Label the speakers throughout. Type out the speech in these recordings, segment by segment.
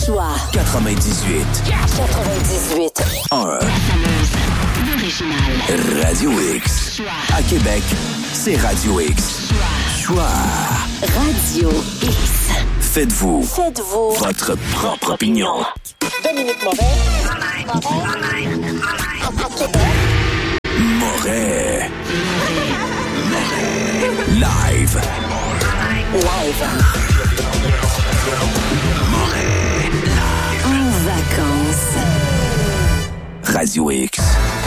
Speaker 1: Choix 98. 1. Radio X. À Québec, c'est Radio X. Choix.
Speaker 2: Radio X.
Speaker 1: Faites-vous votre propre opinion.
Speaker 2: Dominique Moret.
Speaker 1: Moret. Live. Moret.
Speaker 2: En vacances.
Speaker 1: Radio X.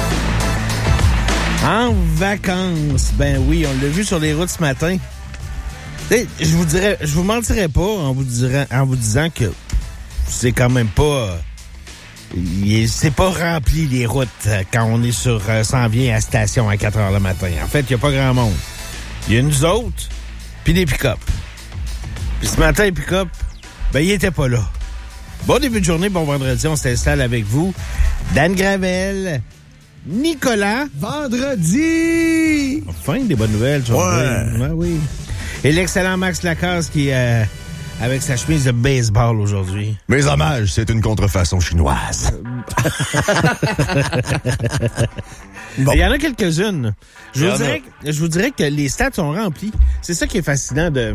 Speaker 3: En vacances. Ben oui, on l'a vu sur les routes ce matin. Je vous mentirais pas en vous disant que c'est quand même pas... c'est pas rempli les routes quand on est s'en vient à la station à 4 heures le matin. En fait, il n'y a pas grand monde. Il y a nous autres, puis des pick-up. Puis ce matin, les pick-up, ben ils étaient pas là. Bon début de journée, bon vendredi, on s'installe avec vous. Dan Gravel, Nicolas.
Speaker 4: Vendredi!
Speaker 3: Enfin, des bonnes nouvelles. Ouais, oui. Et l'excellent Max Lacasse qui est avec sa chemise de baseball aujourd'hui.
Speaker 4: Mes hommages, c'est une contrefaçon chinoise.
Speaker 3: Bon. Il y en a quelques-unes. Je vous dirais que les stats sont remplis. C'est ça qui est fascinant de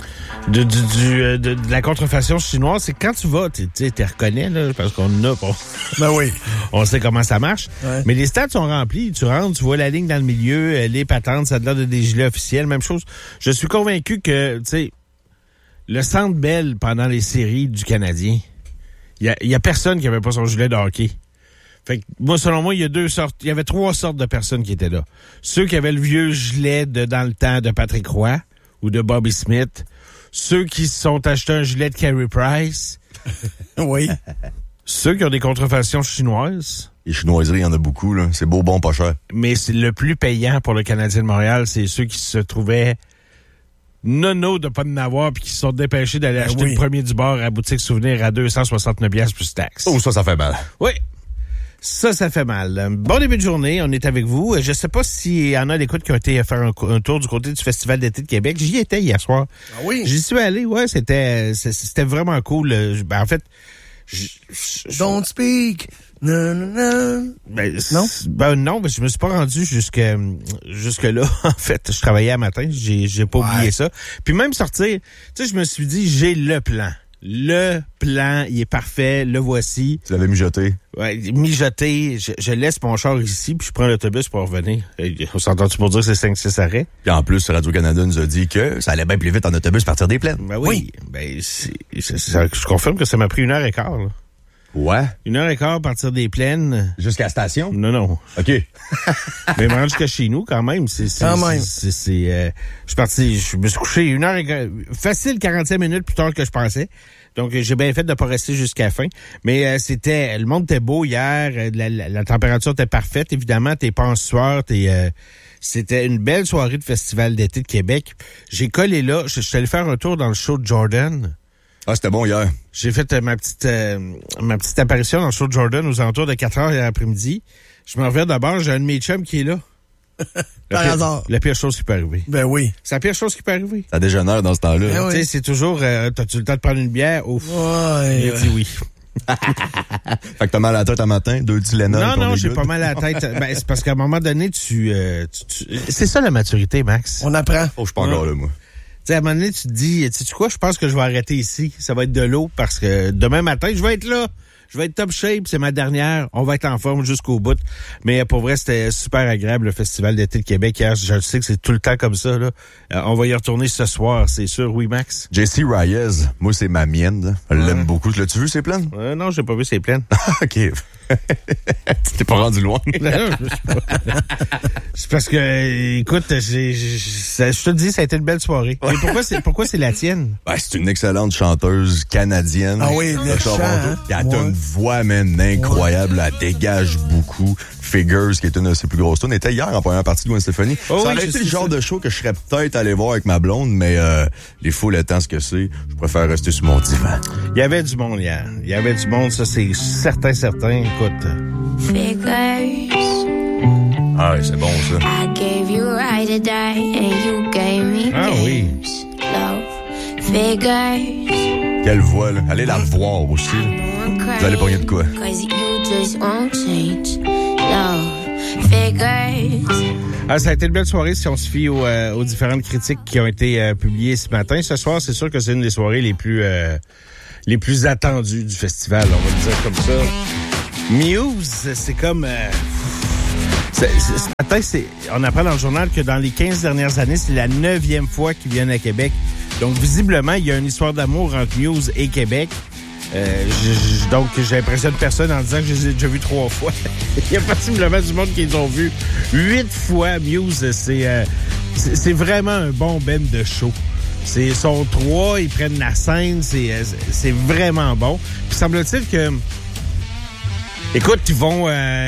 Speaker 3: la contrefaçon chinoise. C'est que quand tu vas, tu reconnais, là, parce qu'on a...
Speaker 4: Ben oui.
Speaker 3: On sait comment ça marche.
Speaker 4: Ouais.
Speaker 3: Mais les stats sont remplis. Tu rentres, tu vois la ligne dans le milieu, les patentes, ça a l'air de des gilets officiels. Même chose. Je suis convaincu que, tu sais, le Centre Bell, pendant les séries du Canadien, il y a personne qui avait pas son gilet de hockey. Fait que, moi, selon moi, il y avait 3 sortes de personnes qui étaient là. Ceux qui avaient le vieux gilet dans le temps de Patrick Roy ou de Bobby Smith. Ceux qui se sont achetés un gilet de Carey Price.
Speaker 4: Oui.
Speaker 3: Ceux qui ont des contrefaçons chinoises.
Speaker 4: Les chinoiseries, il y en a beaucoup, là. C'est beau, bon, pas cher.
Speaker 3: Mais c'est le plus payant pour le Canadien de Montréal, c'est ceux qui se trouvaient nono de pas de n'avoir puis qui se sont dépêchés d'aller acheter le premier du bord à boutique souvenir à 269$ plus taxes.
Speaker 4: Oh, ça fait mal.
Speaker 3: Oui. Ça fait mal. Bon début de journée, on est avec vous. Je sais pas s'il y en a d'écoute qui ont été faire un tour du côté du Festival d'été de Québec. J'y étais hier soir.
Speaker 4: Ah oui?
Speaker 3: J'y suis allé, ouais, c'était vraiment cool. En fait...
Speaker 4: Don't speak. Non.
Speaker 3: Non, je me suis pas rendu jusque là. En fait, je travaillais à matin, j'ai pas oublié ça. Puis même sortir, tu sais, je me suis dit, j'ai le plan. Le plan, il est parfait, le voici.
Speaker 4: Tu l'avais mijoté?
Speaker 3: Ouais, mijoté. Je laisse mon char ici, puis je prends l'autobus pour revenir. On s'entend-tu pour dire que c'est 5-6 arrêts?
Speaker 4: Puis en plus, Radio-Canada nous a dit que ça allait bien plus vite en autobus partir des plaines.
Speaker 3: Ben oui. Ben, je confirme que ça m'a pris 1h15, là.
Speaker 4: Ouais.
Speaker 3: 1h15 partir des plaines.
Speaker 4: Jusqu'à la station?
Speaker 3: Non.
Speaker 4: OK.
Speaker 3: Mais me rendre jusqu'à chez nous, quand même. Je me suis couché 1h15, facile 45 minutes plus tard que je pensais. Donc, j'ai bien fait de pas rester jusqu'à la fin. Mais le monde était beau hier. La température était parfaite. Évidemment, t'es pas en sueur. C'était une belle soirée de Festival d'été de Québec. J'ai collé là. Je suis allé faire un tour dans le show de Jordan.
Speaker 4: Ah, c'était bon hier.
Speaker 3: J'ai fait ma petite apparition dans le show de Jordan aux alentours de 4 heures hier après-midi. Je me reviens d'abord, j'ai un de mes chums qui est là.
Speaker 4: Par hasard.
Speaker 3: La pire chose qui peut arriver.
Speaker 4: Ben oui.
Speaker 3: C'est la pire chose qui peut arriver.
Speaker 4: Ça déjeunère dans ce temps-là.
Speaker 3: Ben tu sais, c'est toujours, t'as-tu le temps de prendre une bière? Ouf.
Speaker 4: Ouais.
Speaker 3: Il dit oui.
Speaker 4: Fait que t'as mal à la tête un matin, 2 Tylenol.
Speaker 3: Non, j'ai pas mal à la tête. Ben, c'est parce qu'à un moment donné, c'est ça la maturité, Max.
Speaker 4: On apprend. Oh, je suis pas encore là, moi.
Speaker 3: Tu sais, à un moment donné, tu te dis, sais-tu quoi, je pense que je vais arrêter ici. Ça va être de l'eau parce que demain matin, je vais être là. Je vais être top shape, c'est ma dernière. On va être en forme jusqu'au bout. Mais pour vrai, c'était super agréable, le Festival d'été de Québec hier. Je sais que c'est tout le temps comme ça, là. On va y retourner ce soir, c'est sûr. Oui, Max?
Speaker 4: J.C. Reyes, moi, c'est ma mienne, là. Je l'aime beaucoup. L'as-tu vu, ses plaines?
Speaker 3: Non, j'ai pas vu ses plaines.
Speaker 4: OK. Tu t'es pas rendu loin.
Speaker 3: C'est parce que, écoute, je te dis, ça a été une belle soirée. Mais pourquoi c'est la tienne?
Speaker 4: Ben, c'est une excellente chanteuse canadienne.
Speaker 5: Ah oui, le chant.
Speaker 4: Elle a une voix, man, incroyable. Elle dégage beaucoup. Figures, qui est une de ses plus grosses tunes, était hier en première partie de Gwen Stefani. Ça aurait été le genre de show que je serais peut-être allé voir avec ma blonde, mais les foules étant ce que c'est, je préfère rester sur mon divan.
Speaker 3: Il y avait du monde hier. Il y avait du monde, ça c'est certain. Écoute.
Speaker 6: Figures.
Speaker 4: Ah oui, c'est bon ça.
Speaker 6: I gave you right a day and you gave me
Speaker 3: Ah oui.
Speaker 6: love. Figures.
Speaker 4: Quelle voix, là. Allez la voir aussi, là. Vous allez pogner de quoi?
Speaker 3: Ça a été une belle soirée si on se fie aux différentes critiques qui ont été publiées ce matin. Ce soir, c'est sûr que c'est une des soirées les plus attendues du festival, on va le dire comme ça. Muse, c'est comme... ce matin, on apprend dans le journal que dans les 15 dernières années, c'est la 9e fois qu'ils viennent à Québec. Donc, visiblement, il y a une histoire d'amour entre Muse et Québec. Donc, j'impressionne personne en disant que je les ai déjà vus 3 fois. Il y a possiblement du monde qui les ont vus 8 fois. Muse, c'est vraiment un bon band de show. Ils sont 3, ils prennent la scène, c'est vraiment bon. Puis semble-t-il que... Écoute, ils vont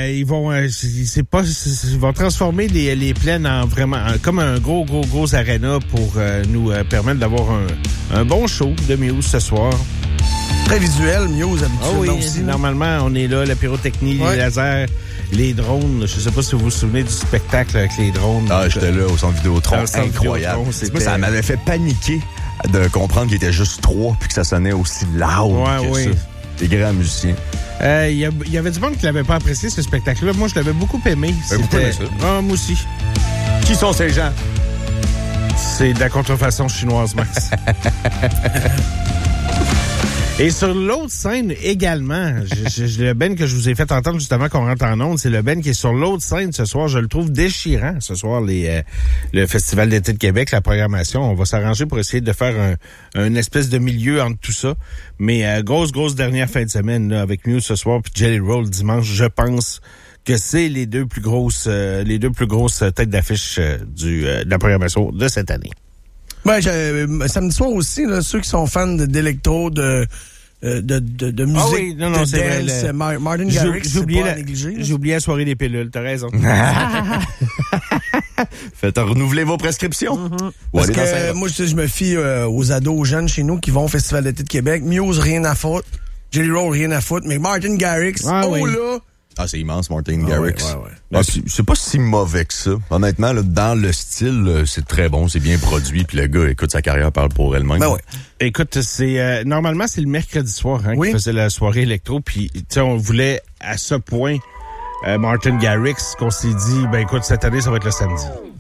Speaker 3: transformer les plaines en vraiment comme un gros aréna pour nous permettre d'avoir un bon show de Muse ce soir.
Speaker 5: Très visuel, Muse, habituellement
Speaker 3: oui,
Speaker 5: aussi.
Speaker 3: Normalement, on est là, la pyrotechnie, les lasers, les drones. Je sais pas si vous vous souvenez du spectacle avec les drones.
Speaker 4: Ah, j'étais là au centre Vidéotron. Incroyable.
Speaker 3: Vidéotron,
Speaker 4: ça m'avait fait paniquer de comprendre qu'il était juste 3 puis que ça sonnait aussi loud que ça. Des grands musiciens.
Speaker 3: Il y avait du monde qui l'avait pas apprécié, ce spectacle-là. Moi, je l'avais beaucoup aimé.
Speaker 4: Vous connaissez ça?
Speaker 3: Ah, moi aussi.
Speaker 4: Qui sont ces gens?
Speaker 3: C'est de la contrefaçon chinoise, Max. Et sur l'autre scène également, le Ben que je vous ai fait entendre juste avant qu'on rentre en onde, c'est le Ben qui est sur l'autre scène ce soir. Je le trouve déchirant ce soir, le Festival d'été de Québec, la programmation. On va s'arranger pour essayer de faire un espèce de milieu entre tout ça. Mais grosse dernière fin de semaine là, avec Muse ce soir puis Jelly Roll dimanche, je pense que c'est les deux plus grosses têtes d'affiche de la programmation de cette année.
Speaker 5: Ouais, samedi soir aussi, là, ceux qui sont fans d'électro, de musique,
Speaker 3: oui, non,
Speaker 5: de
Speaker 3: c'est
Speaker 5: dance,
Speaker 3: vrai,
Speaker 5: Martin Garrix, c'est pas à négliger.
Speaker 3: J'ai oublié la soirée des pilules, t'as raison.
Speaker 4: Faites renouveler vos prescriptions.
Speaker 5: Parce que moi, je me fie aux ados, aux jeunes chez nous qui vont au Festival d'été de Québec. Muse, rien à foutre. Jelly Roll, rien à foutre. Mais Martin Garrix, là...
Speaker 4: Ah, c'est immense, Martin Garrix.
Speaker 5: Ouais.
Speaker 4: C'est pas si mauvais que ça. Honnêtement, là, dans le style, c'est très bon, c'est bien produit. Puis le gars, écoute, sa carrière parle pour elle-même.
Speaker 5: Ben ouais.
Speaker 3: Écoute, c'est normalement, c'est le mercredi soir qui faisait la soirée électro. Puis, tu sais, on voulait à ce point Martin Garrix qu'on s'est dit, ben écoute, cette année, ça va être le samedi.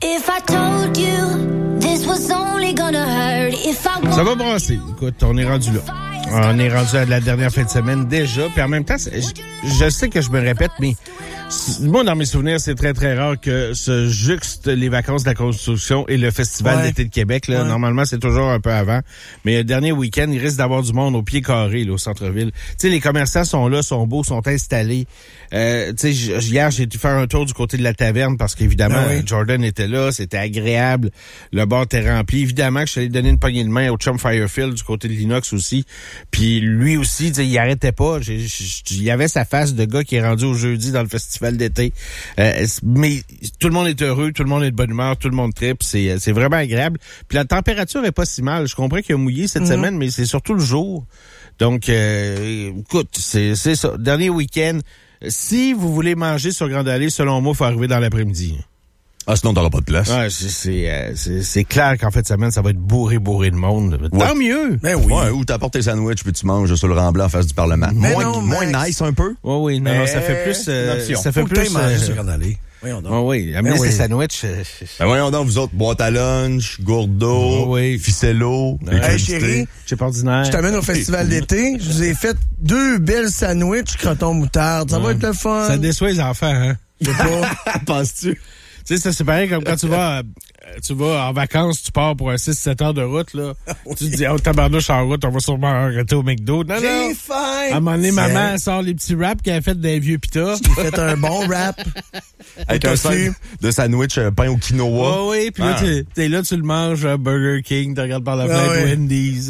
Speaker 3: Ça va brasser. Écoute, on est rendu là. On est rendu à la dernière fin de semaine déjà. Puis en même temps, je sais que je me répète, mais moi, dans mes souvenirs, c'est très, très rare que se juxte les vacances de la construction et le Festival d'été de Québec. Là. Normalement, c'est toujours un peu avant. Mais le dernier week-end, il risque d'avoir du monde au pied carré là, au centre-ville. Tu sais, les commerçants sont là, sont beaux, sont installés. Tu sais, hier, j'ai dû faire un tour du côté de la taverne parce qu'évidemment, Jordan était là, c'était agréable. Le bar était rempli. Évidemment que je suis allé donner une poignée de main au chum Firefield du côté de l'Inox aussi. Puis lui aussi, tu sais, il arrêtait pas. Il y avait sa face de gars qui est rendu au jeudi dans le festival d'été. Mais tout le monde est heureux, tout le monde est de bonne humeur, tout le monde tripe. C'est vraiment agréable. Puis la température est pas si mal. Je comprends qu'il a mouillé cette semaine, mais c'est surtout le jour. Donc, écoute, c'est ça. Dernier week-end. Si vous voulez manger sur Grande Allée, selon moi, il faut arriver dans l'après-midi.
Speaker 4: Ah, sinon, t'auras pas de place.
Speaker 3: Ouais, c'est clair qu'en fait, semaine, ça va être bourré de monde. Tant mieux!
Speaker 5: Ben oui.
Speaker 4: Ouais, ou t'apportes tes sandwichs puis tu manges sur le Remblai en face du Parlement. Moins nice un peu.
Speaker 3: Oui, non, ça fait plus... ça fait plus...
Speaker 5: manger sur Grande Allée.
Speaker 3: Voyons donc. Oui, amenez ces sandwichs.
Speaker 4: Ben voyons donc, vous autres, boîte à lunch, gourde d'eau, ficello.
Speaker 5: Hey, chérie,
Speaker 3: chip ordinaire.
Speaker 5: je t'amène au festival d'été. Je vous ai fait 2 belles sandwichs croton moutarde. Ça va être le fun.
Speaker 3: Ça déçoit les enfants, hein?
Speaker 5: Je sais pas.
Speaker 4: Penses-tu?
Speaker 3: Tu sais, ça, c'est pareil comme quand tu vas en vacances, tu pars pour un 6-7 heures de route, là. Tu te dis, oh, tabarnouche en route, on va sûrement arrêter au McDo. Non,
Speaker 5: J'ai faim!
Speaker 3: À un moment donné, maman, elle sort les petits wraps qu'elle a fait des vieux pita.
Speaker 5: J'ai fait un bon wrap.
Speaker 4: Avec un sac de sandwich pain au quinoa.
Speaker 3: Oui, puis là, t'es là, tu le manges à Burger King, tu regardes par la fenêtre Wendy's,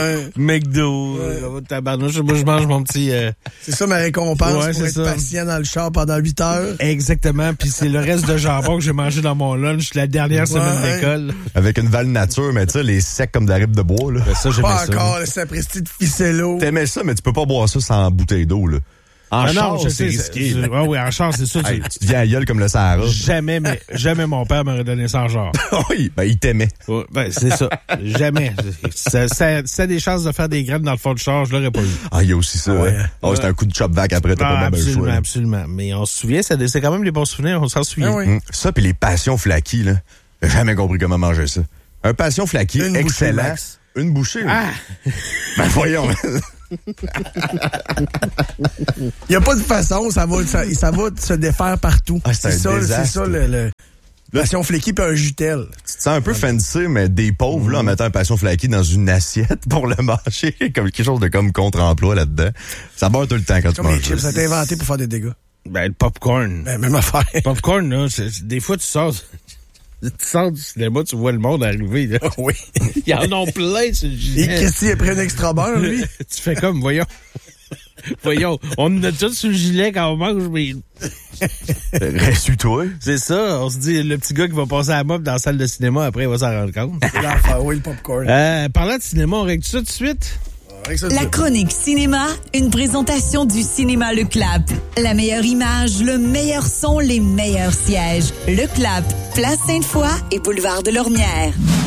Speaker 3: McDo, tabarnouche. Moi, je mange mon petit...
Speaker 5: C'est ça ma récompense pour être patient dans le char pendant 8 heures.
Speaker 3: Exactement, puis c'est le reste de jambon que j'ai mangé dans mon lunch la dernière semaine d'école.
Speaker 4: Avec une valve nature, mais tu sais, les secs comme de la ribe de bois, là.
Speaker 3: Ben ça, j'aimais
Speaker 5: pas
Speaker 3: ça.
Speaker 5: Pas encore, le sapristi de ficello.
Speaker 4: T'aimais ça, mais tu peux pas boire ça sans bouteille d'eau, là. En char,
Speaker 3: non, je
Speaker 4: c'est
Speaker 3: sais,
Speaker 4: risqué.
Speaker 3: Oui, en char, c'est ça.
Speaker 4: Hey, tu te viens à gueule comme le Sahara.
Speaker 3: Jamais mon père m'aurait donné ça en char.
Speaker 4: Oui, ben il t'aimait.
Speaker 3: Ouais, ben, c'est ça. Jamais. Ça a des chances de faire des graines dans le fond du char, je l'aurais pas eu.
Speaker 4: Ah, il y a aussi ça.
Speaker 5: Ouais.
Speaker 4: Hein? Oh, c'est un coup de chop-vac après, t'as pas même le choix.
Speaker 3: Absolument. Mais on se souvient, c'est quand même les bons souvenirs, on s'en souvient.
Speaker 5: Ah oui.
Speaker 4: Ça, puis les passions flaky, là. J'ai jamais compris comment manger ça. Un passion flaky,
Speaker 5: Une
Speaker 4: excellent.
Speaker 5: bouchée, Max.
Speaker 4: Une bouchée.
Speaker 3: Ah!
Speaker 4: Ben voyons.
Speaker 5: Il n'y a pas de façon, ça va se défaire partout.
Speaker 4: Ah, c'est un désastre.
Speaker 5: C'est ça le passion flaky puis un jutel.
Speaker 4: Tu te sens un peu fancy, mais des pauvres, là, en mettant un passion flaky dans une assiette pour le manger, comme quelque chose de comme contre-emploi là-dedans. Ça beurre tout le temps quand tu
Speaker 5: Comme les
Speaker 4: manges.
Speaker 5: chips, ça a été inventé pour faire des dégâts.
Speaker 3: Ben, le popcorn.
Speaker 5: Ben, même affaire.
Speaker 3: Popcorn, là, des fois, tu sors du cinéma, tu vois le monde arriver, là.
Speaker 5: Oui.
Speaker 3: Ils en ont plein, ce
Speaker 5: Et
Speaker 3: gilet.
Speaker 5: qu'est-ce qu'il a pris un extra beurre, lui?
Speaker 3: Tu fais comme, voyons. Voyons, on a tout sur le gilet quand on mange, mais
Speaker 4: Reste-toi.
Speaker 3: c'est ça. On se dit, le petit gars qui va passer à la mop dans la salle de cinéma, après, il va s'en rendre compte.
Speaker 5: L'affaire, oui, le popcorn.
Speaker 3: Parlant de cinéma, on règle ça tout de suite?
Speaker 7: La chronique cinéma, une présentation du cinéma Le Clap. La meilleure image, le meilleur son, les meilleurs sièges. Le Clap, Place Sainte-Foy et Boulevard de Lormière.